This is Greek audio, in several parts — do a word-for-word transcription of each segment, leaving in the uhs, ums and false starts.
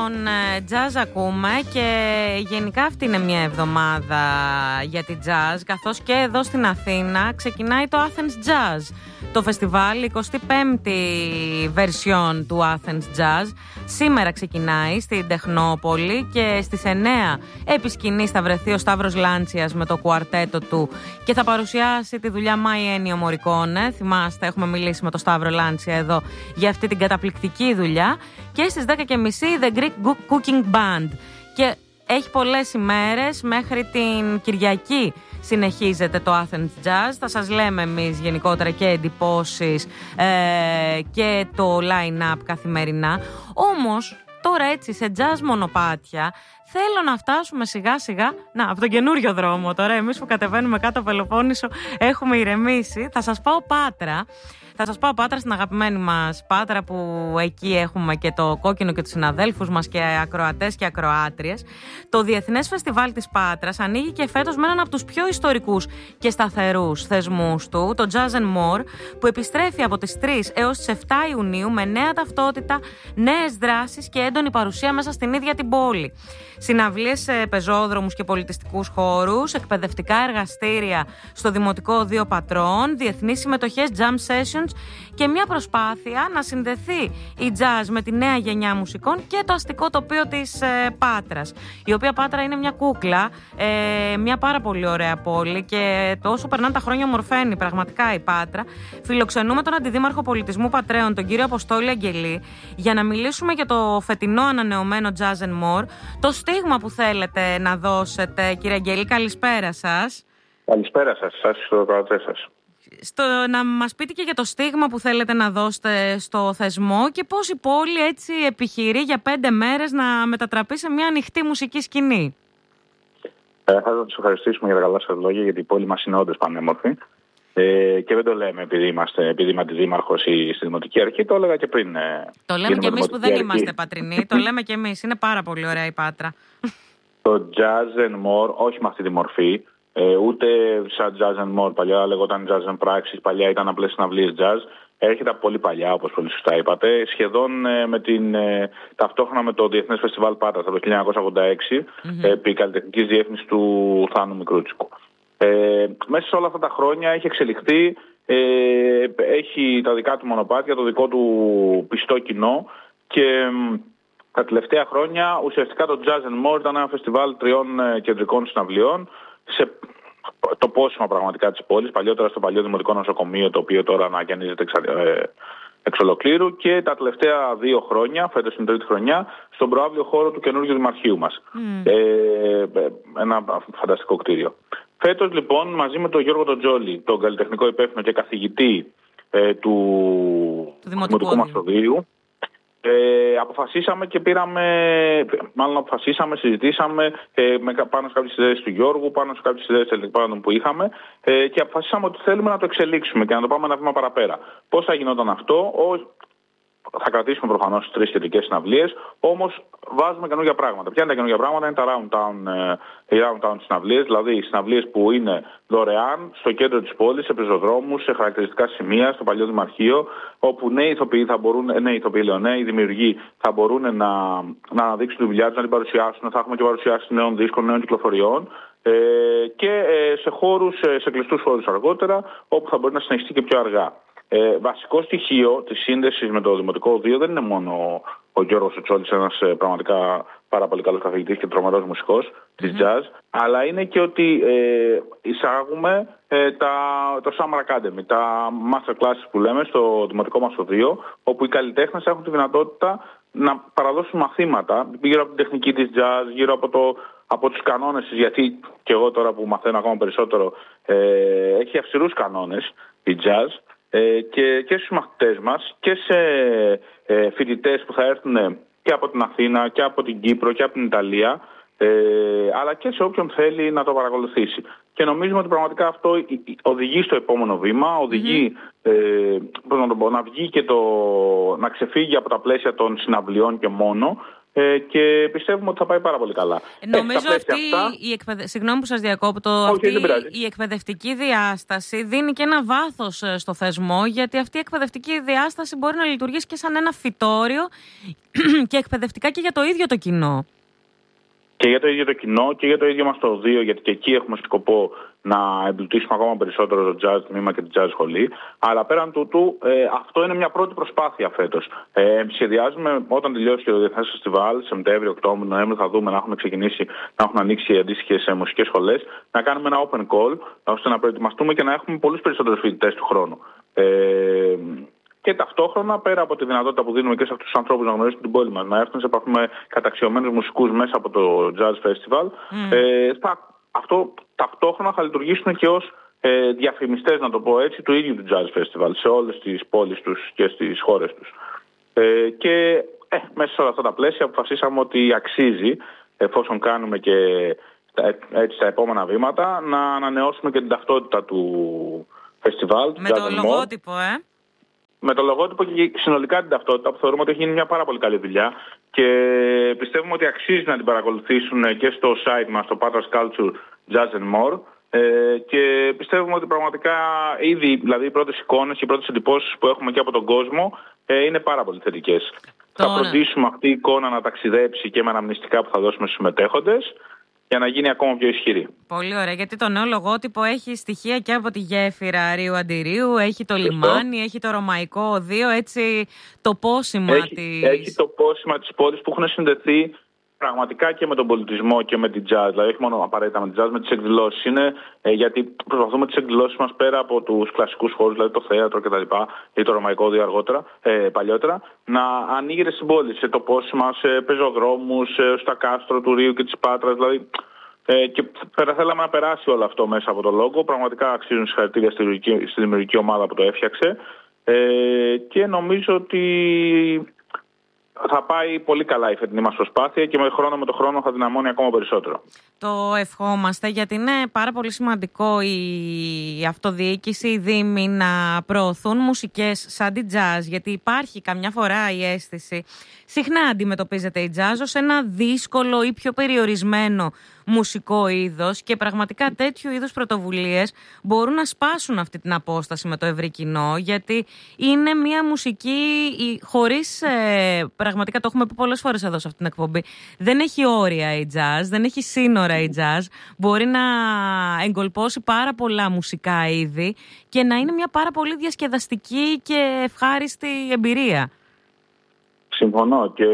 Λοιπόν, jazz ακούμε και γενικά αυτή είναι μια εβδομάδα για τη jazz, καθώς και εδώ στην Αθήνα ξεκινάει το Athens Jazz, το φεστιβάλ, η εικοστή πέμπτη version του Athens Jazz. Σήμερα ξεκινάει στην Τεχνόπολη και στις εννέα επί σκηνής θα βρεθεί ο Σταύρος Λάντσιας με το κουαρτέτο του και θα παρουσιάσει τη δουλειά My Ennio Morricone. Θυμάστε, έχουμε μιλήσει με τον Σταύρο Λάντσια εδώ για αυτή την καταπληκτική δουλειά. Και στις δέκα και μισή The Greek Cooking Band. Και έχει πολλές ημέρες, μέχρι την Κυριακή συνεχίζεται το Athens Jazz. Θα σας λέμε εμείς γενικότερα και εντυπώσεις ε, και το line-up καθημερινά. Όμως τώρα έτσι σε jazz μονοπάτια θέλω να φτάσουμε σιγά σιγά, να, από τον καινούριο δρόμο τώρα, εμείς που κατεβαίνουμε κάτω από Πελοπόννησο έχουμε ηρεμήσει. Θα σας πάω Πάτρα. Θα σας πάω Πάτρα, στην αγαπημένη μας Πάτρα, που εκεί έχουμε και το κόκκινο και τους συναδέλφους μας και ακροατές και ακροάτριες. Το Διεθνές Φεστιβάλ της Πάτρας ανοίγει και φέτος με έναν από τους πιο ιστορικούς και σταθερούς θεσμούς του, το Jazz and More, που επιστρέφει από τις τρεις έως τις επτά Ιουνίου με νέα ταυτότητα, νέες δράσεις και έντονη παρουσία μέσα στην ίδια την πόλη. Συναυλίες σε πεζόδρομους και πολιτιστικούς χώρους, εκπαιδευτικά εργαστήρια στο Δημοτικό Οδείο Πατρών, διεθνείς συμμετοχές, jam sessions και μια προσπάθεια να συνδεθεί η jazz με τη νέα γενιά μουσικών και το αστικό τοπίο της ε, Πάτρας, η οποία Πάτρα είναι μια κούκλα, ε, μια πάρα πολύ ωραία πόλη και όσο περνάνε τα χρόνια ομορφαίνει πραγματικά η Πάτρα. Φιλοξενούμε τον Αντιδήμαρχο Πολιτισμού Πατρέων, τον κύριο Αποστόλη Αγγελή, για να μιλήσουμε για το φετινό ανανεωμένο Jazz and More. Το στίγμα που θέλετε να δώσετε, κύριε Αγγελή, καλησπέρα σας. Καλησπέρα σας, σας και στο κρατέ σας. Στο, να μας πείτε και για το στίγμα που θέλετε να δώσετε στο θεσμό και πώς η πόλη έτσι επιχειρεί για πέντε μέρες να μετατραπεί σε μια ανοιχτή μουσική σκηνή. Ε, θα σας ευχαριστήσουμε για τα καλά σας λόγια, γιατί η πόλη μας είναι όντως πανέμορφη. Ε, και δεν το λέμε επειδή είμαστε, επειδή είμαι αντιδήμαρχος ή στη Δημοτική Αρχή, το έλεγα και πριν. Ε, το λέμε και εμείς που δεν αρχή. Είμαστε πατρινοί, το λέμε και εμείς. Είναι πάρα πολύ ωραία η Πάτρα. Το Jazz and More, όχι με αυτή τη μορφή, ε, ούτε σαν Jazz and More, παλιά λεγόταν Jazz and Praxis, παλιά ήταν απλές συναυλίες jazz. Έρχεται από πολύ παλιά, όπως πολύ σωστά είπατε, σχεδόν ε, με την, ε, ταυτόχρονα με το Διεθνές Φεστιβάλ Πάτρας από το χίλια εννιακόσια ογδόντα έξι, mm-hmm. επί καλλιτεχνικής διεύθυνσης του Θάνου Μικρούτσικου. Ε, μέσα σε όλα αυτά τα χρόνια έχει εξελιχθεί, ε, έχει τα δικά του μονοπάτια, το δικό του πιστό κοινό και ε, τα τελευταία χρόνια ουσιαστικά το Jazz and More ήταν ένα φεστιβάλ τριών ε, κεντρικών συναυλιών σε το πόσημα πραγματικά της πόλης, παλιότερα στο παλιό Δημοτικό Νοσοκομείο, το οποίο τώρα ανακαινίζεται εξ, ε, εξ ολοκλήρου, και τα τελευταία δύο χρόνια, φέτος είναι η τρίτη χρονιά, στον προαύλιο χώρο του καινούργιου Δημαρχείου μας. Mm. Ε, ένα φανταστικό κτίριο. Φέτος λοιπόν, μαζί με τον Γιώργο τον Τζόλι, τον καλλιτεχνικό υπεύθυνο και καθηγητή ε, του, του Δημοτικού Μαστοδίου, ε, αποφασίσαμε και πήραμε, μάλλον αποφασίσαμε, συζητήσαμε ε, με, πάνω σε κάποιες ιδέες του Γιώργου, πάνω σε κάποιες ιδέες τελικών που είχαμε ε, και αποφασίσαμε ότι θέλουμε να το εξελίξουμε και να το πάμε ένα βήμα παραπέρα. Πώς θα γινόταν αυτό? Ο, θα κρατήσουμε προφανώς τις τρεις σχετικές συναυλίες, όμως βάζουμε καινούργια πράγματα. Ποια είναι τα καινούργια πράγματα? Είναι τα round town, ε, οι round town συναυλίες, δηλαδή οι συναυλίες που είναι δωρεάν στο κέντρο της πόλης, σε πεζοδρόμους, σε χαρακτηριστικά σημεία, στο παλιό Δημαρχείο, όπου νέοι ηθοποιοί θα μπορούν, νέοι ηθοποιοί, λέω, νέοι δημιουργοί θα μπορούν να, να αναδείξουν τη δουλειά τους, να την παρουσιάσουν. Θα έχουμε και παρουσιάσεις νέων δίσκων, νέων κυκλοφοριών. Ε, και ε, σε χώρους, σε κλειστούς χώρους αργότερα, όπου θα μπορεί να συνεχιστεί και πιο αργά. Ε, βασικό στοιχείο της σύνδεσης με το Δημοτικό Οδείο δεν είναι μόνο ο Γιώργος Τσόλης, ένας ε, πραγματικά πάρα πολύ καλός καθηγητής και τρομερός μουσικός της mm-hmm. jazz, αλλά είναι και ότι ε, εισάγουμε ε, τα, το Summer Academy, τα master classes που λέμε στο Δημοτικό μας Οδείο, όπου οι καλλιτέχνες έχουν τη δυνατότητα να παραδώσουν μαθήματα γύρω από την τεχνική της jazz, γύρω από, το, από τους κανόνες της, γιατί και εγώ τώρα που μαθαίνω ακόμα περισσότερο, ε, έχει αυστηρούς κανόνες η jazz. Ε, και, και στους μαθητές μας και σε ε, φοιτητές που θα έρθουν και από την Αθήνα και από την Κύπρο και από την Ιταλία, ε, αλλά και σε όποιον θέλει να το παρακολουθήσει. Και νομίζουμε ότι πραγματικά αυτό οδηγεί στο επόμενο βήμα, οδηγεί mm-hmm. ε, πώς να το πω, να βγει και το, να ξεφύγει από τα πλαίσια των συναυλιών και μόνο Ε, και πιστεύουμε ότι θα πάει πάρα πολύ καλά. Νομίζω ε, αυτή αυτά... η εκπαιδε... Συγγνώμη που σας διακόπτω, Όχι, αυτή η εκπαιδευτική διάσταση δίνει και ένα βάθος στο θεσμό, γιατί αυτή η εκπαιδευτική διάσταση μπορεί να λειτουργήσει και σαν ένα φυτόριο και εκπαιδευτικά και για το ίδιο το κοινό. Και για το ίδιο το κοινό και για το ίδιο μας το οδείο, γιατί και εκεί έχουμε σκοπό να εμπλουτίσουμε ακόμα περισσότερο το jazz τμήμα και την jazz σχολή. Αλλά πέραν τούτου, ε, αυτό είναι μια πρώτη προσπάθεια φέτος. Ε, σχεδιάζουμε όταν τελειώσει και το Διεθνές Φεστιβάλ, Σεπτέμβριο, Οκτώβριο, Νοέμβριο, θα δούμε να έχουμε ξεκινήσει, να έχουν ανοίξει αντίστοιχες μουσικές σχολές, να κάνουμε ένα open call, ώστε να προετοιμαστούμε και να έχουμε πολλούς περισσότερους φοιτητές του χρόνου. Ε, Και ταυτόχρονα, πέρα από τη δυνατότητα που δίνουμε και σε αυτούς τους ανθρώπους να γνωρίσουν την πόλη μας, να έρθουν σε επαφή με καταξιωμένους μουσικούς μέσα από το Jazz Festival, mm. ε, θα, αυτό ταυτόχρονα θα λειτουργήσουν και ως ε, διαφημιστές, να το πω έτσι, του ίδιου του Jazz Festival σε όλες τις πόλεις τους και στις χώρες τους. Ε, και ε, μέσα σε όλα αυτά τα πλαίσια αποφασίσαμε ότι αξίζει, εφόσον κάνουμε και έτσι τα επόμενα βήματα, να ανανεώσουμε και την ταυτότητα του φεστιβάλ. Με το λογότυπο, ε. Με το λογότυπο και συνολικά την ταυτότητα, που θεωρούμε ότι έχει γίνει μια πάρα πολύ καλή δουλειά και πιστεύουμε ότι αξίζει να την παρακολουθήσουν και στο site μας, στο Patras Culture Jazz and More, ε, και πιστεύουμε ότι πραγματικά ήδη, δηλαδή οι πρώτες εικόνες και οι πρώτες εντυπώσεις που έχουμε και από τον κόσμο ε, είναι πάρα πολύ θετικές. Τώρα. Θα φροντίσουμε αυτή η εικόνα να ταξιδέψει και με αναμνηστικά που θα δώσουμε στους συμμετέχοντες, για να γίνει ακόμα πιο ισχυρή. Πολύ ωραία, γιατί το νέο λογότυπο έχει στοιχεία και από τη γέφυρα Ρίου Αντιρίου, έχει το Ευχαριστώ. λιμάνι, έχει το ρωμαϊκό οδείο, έτσι το πόσημα έχει, της... Έχει το πόσημα της πόλης που έχουν συνδεθεί πραγματικά και με τον πολιτισμό και με την jazz, δηλαδή όχι μόνο απαραίτητα με την jazz, με τις εκδηλώσεις. Είναι ε, γιατί προσπαθούμε τις εκδηλώσεις μας πέρα από τους κλασικούς χώρους, δηλαδή το θέατρο κτλ. Ή το ρωμαϊκό οδείο αργότερα, ε, παλιότερα, να ανοίγεται στην πόλη, σε το πόσημα, σε πεζοδρόμους, ε, στα κάστρο του Ρίου και της Πάτρας, δηλαδή. Ε, και θέλαμε να περάσει όλο αυτό μέσα από το λόγο. Πραγματικά αξίζουν συγχαρητήρια στη, στη δημιουργική ομάδα που το έφτιαξε. Ε, και νομίζω ότι θα πάει πολύ καλά η φετινή μας προσπάθεια και με χρόνο με το χρόνο θα δυναμώνει ακόμα περισσότερο. Το ευχόμαστε, γιατί είναι πάρα πολύ σημαντικό η αυτοδιοίκηση, οι δήμοι να προωθούν μουσικές σαν την jazz, γιατί υπάρχει καμιά φορά η αίσθηση, συχνά αντιμετωπίζεται η jazz ως ένα δύσκολο ή πιο περιορισμένο μουσικό είδος, και πραγματικά τέτοιου είδους πρωτοβουλίες μπορούν να σπάσουν αυτή την απόσταση με το ευρύ κοινό, γιατί είναι μια μουσική χωρίς, ε, πραγματικά το έχουμε πει πολλές φορές εδώ σε αυτήν την εκπομπή, δεν έχει όρια η jazz, δεν έχει σύνορα η jazz, μπορεί να εγκολπώσει πάρα πολλά μουσικά είδη και να είναι μια πάρα πολύ διασκεδαστική και ευχάριστη εμπειρία. Συμφωνώ, και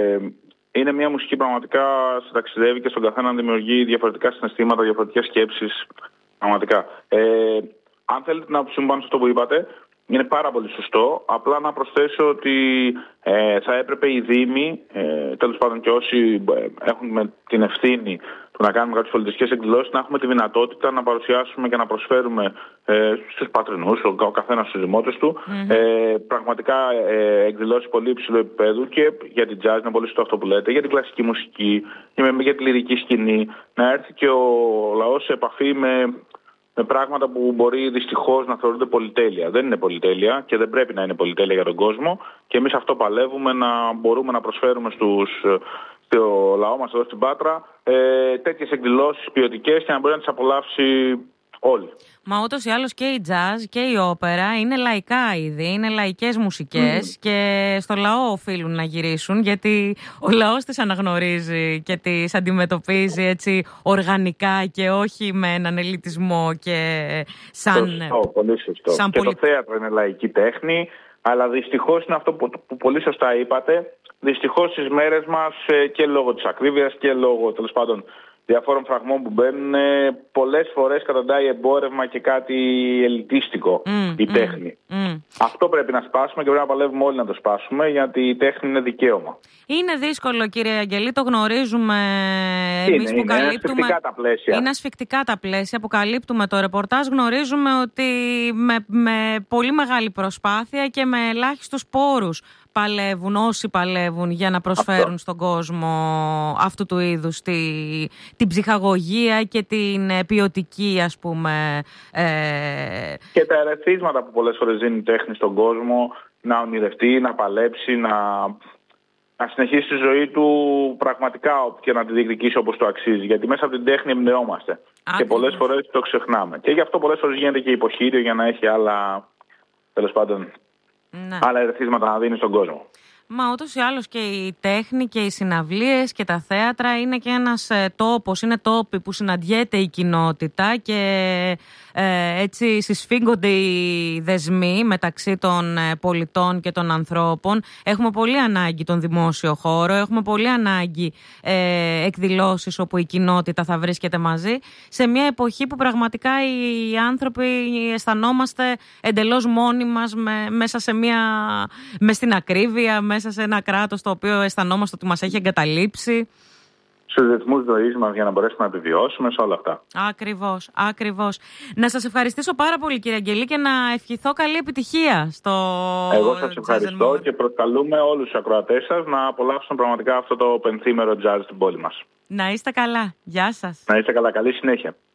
είναι μια μουσική πραγματικά σε ταξιδεύει και στον καθένα δημιουργεί διαφορετικά συναισθήματα, διαφορετικές σκέψεις. Πραγματικά. Ε, αν θέλετε να συμβάνω σε αυτό που είπατε, είναι πάρα πολύ σωστό. Απλά να προσθέσω ότι ε, θα έπρεπε οι δήμοι, ε, τέλος πάντων και όσοι έχουν με την ευθύνη του να κάνουμε κάποιες πολιτιστικές εκδηλώσεις, να έχουμε τη δυνατότητα να παρουσιάσουμε και να προσφέρουμε ε, στους πατρινούς, ο, ο καθένας στους δημότες του, mm-hmm. ε, πραγματικά ε, εκδηλώσεις πολύ υψηλού επίπεδου και για την jazz, είναι πολύ σωστό αυτό που λέτε, για την κλασική μουσική, για, για τη λυρική σκηνή, να έρθει και ο λαός σε επαφή με... με πράγματα που μπορεί δυστυχώς να θεωρούνται πολυτέλεια. Δεν είναι πολυτέλεια και δεν πρέπει να είναι πολυτέλεια για τον κόσμο, και εμείς αυτό παλεύουμε, να μπορούμε να προσφέρουμε στους, στο λαό μας εδώ στην Πάτρα ε, τέτοιες εκδηλώσεις ποιοτικές και να μπορεί να τις απολαύσει όλοι. Μα ούτως ή άλλως και η jazz και η όπερα είναι λαϊκά είδη, είναι λαϊκές μουσικές mm. και στο λαό οφείλουν να γυρίσουν, γιατί ο λαός τις αναγνωρίζει και τις αντιμετωπίζει έτσι οργανικά και όχι με έναν ελιτισμό και σαν... Σωστό, πολύ σωστό. Σαν και πολυ... το θέατρο είναι λαϊκή τέχνη, αλλά δυστυχώς είναι αυτό που, που πολύ σωστά είπατε, δυστυχώς στις μέρες μας και λόγω της ακρίβειας και λόγω τέλος πάντων διαφόρων φραγμών που μπαίνουν, πολλές φορές καταντάει εμπόρευμα και κάτι ελιτίστικο mm, η τέχνη. Mm, mm. Αυτό πρέπει να σπάσουμε και πρέπει να παλεύουμε όλοι να το σπάσουμε, γιατί η τέχνη είναι δικαίωμα. Είναι δύσκολο, κύριε Αγγελή, το γνωρίζουμε εμείς που είναι, καλύπτουμε. Είναι ασφικτικά τα πλαίσια. Είναι ασφικτικά τα πλαίσια που καλύπτουμε το ρεπορτάζ. Γνωρίζουμε ότι με, με πολύ μεγάλη προσπάθεια και με ελάχιστους πόρους παλεύουν όσοι παλεύουν για να προσφέρουν αυτό στον κόσμο αυτού του είδους τη, την ψυχαγωγία και την ποιοτική, ας πούμε. Ε... Και τα ερεθίσματα που πολλές φορές δίνει η τέχνη στον κόσμο, να ονειρευτεί, να παλέψει, να, να συνεχίσει τη ζωή του πραγματικά και να τη διεκδικήσει όπως το αξίζει. Γιατί μέσα από την τέχνη εμπνεόμαστε. Και πολλές φορές το ξεχνάμε. Και γι' αυτό πολλές φορές γίνεται και υποχείριο για να έχει άλλα, τέλος πάντων, ναι. άλλα ερεθίσματα να δίνει στον κόσμο. Μα ούτως ή άλλως και η τέχνη και οι συναυλίες και τα θέατρα είναι και ένας ε, τόπος, είναι τόποι που συναντιέται η κοινότητα και ε, έτσι συσφίγγονται οι δεσμοί μεταξύ των ε, πολιτών και των ανθρώπων. Έχουμε πολύ ανάγκη τον δημόσιο χώρο, έχουμε πολύ ανάγκη ε, εκδηλώσεις όπου η κοινότητα θα βρίσκεται μαζί σε μια εποχή που πραγματικά οι άνθρωποι αισθανόμαστε εντελώς μόνοι μας με, μέσα σε μια, μες στην ακρίβεια, μέσα σε ένα κράτος το οποίο αισθανόμαστε ότι μας έχει εγκαταλείψει. Στους ρυθμούς ζωής μας για να μπορέσουμε να επιβιώσουμε σε όλα αυτά. Ακριβώς, ακριβώς. Να σας ευχαριστήσω πάρα πολύ κύριε Αγγελή και να ευχηθώ καλή επιτυχία στο Εγώ σας ευχαριστώ και προσκαλούμε όλους τους ακροατές σας να απολαύσουν πραγματικά αυτό το πενθήμερο jazz στην πόλη μας. Να είστε καλά. Γεια σας. Να είστε καλά. Καλή συνέχεια.